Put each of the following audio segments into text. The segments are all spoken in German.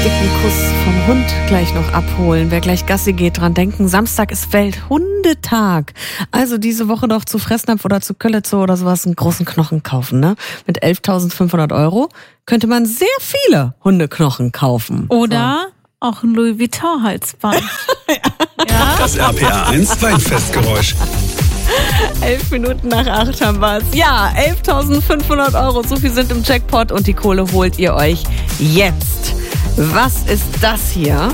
dicken Kuss vom Hund gleich noch abholen. Wer gleich Gassi geht, dran denken. Samstag ist Welthundetag. Also diese Woche noch zu Fressnapf oder zu Köllitzow oder sowas einen großen Knochen kaufen, ne? Mit 11.500 € könnte man sehr viele Hundeknochen kaufen. Oder auch ein Louis Vuitton Halsband. Ja. Das RPA 1 Weinfestgeräusch. 11 Minuten nach 8 haben wir es. Ja, 11.500 €. So viel sind im Jackpot und die Kohle holt ihr euch jetzt. Was ist das hier?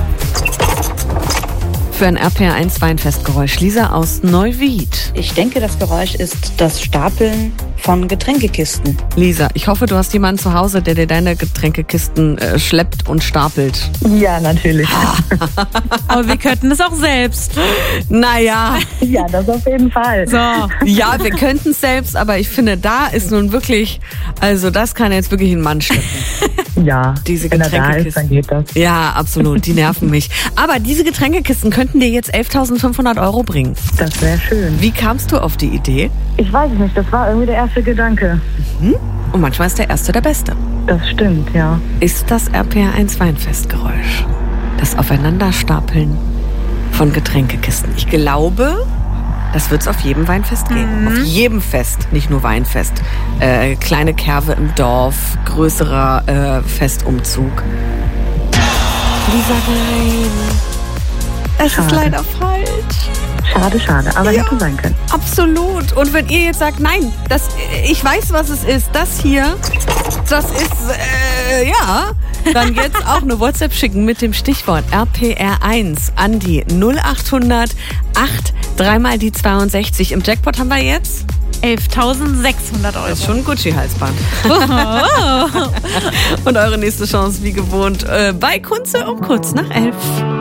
Für ein RPA 1 Weinfestgeräusch. Lisa aus Neuwied. Ich denke, das Geräusch ist das Stapeln von Getränkekisten. Lisa, ich hoffe, du hast jemanden zu Hause, der dir deine Getränkekisten schleppt und stapelt. Ja, natürlich. Aber wir könnten es auch selbst. Naja. Ja, das auf jeden Fall. So. Ja, wir könnten es selbst, aber ich finde, da ist nun wirklich, also das kann jetzt wirklich ein Mann schleppen. Ja, Diese wenn er da ist, Getränkekisten. dann geht das. Ja, absolut, die nerven mich. Aber diese Getränkekisten könnten dir jetzt 11.500 € bringen. Das wäre schön. Wie kamst du auf die Idee? Ich weiß es nicht, das war irgendwie der erste Gedanke. Und manchmal ist der Erste der Beste. Das stimmt, ja. Ist das RPA 1 Weinfestgeräusch. Das Aufeinanderstapeln von Getränkekisten. Ich glaube, das wird es auf jedem Weinfest geben. Auf jedem Fest, nicht nur Weinfest. Kleine Kerwe im Dorf, größerer Festumzug. Lisa, nein. Es ist Schade. leider falsch. Schade, aber Ja. hätte sein können. Absolut. Und wenn ihr jetzt sagt, nein, ich weiß, was es ist, das hier, das ist, dann jetzt auch eine WhatsApp schicken mit dem Stichwort RPR1 an die 0800 8 3 mal die 62. Im Jackpot haben wir jetzt 11.600 €. das ist schon ein Gucci-Halsband. Und eure nächste Chance, wie gewohnt, bei Kunze um kurz nach 11.